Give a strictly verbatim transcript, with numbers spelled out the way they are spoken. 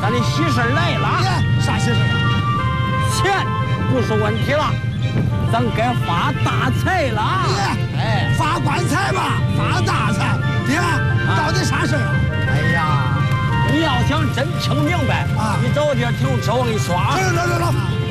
咱的喜事来了。 啥喜事啊？ 钱不是问题了，咱该发大财了。 哎，发官财吧，发大财。爹，到底啥事啊？ 哎呀，你要想真听明白啊，你早点听车，我给你说啊。 走走走走。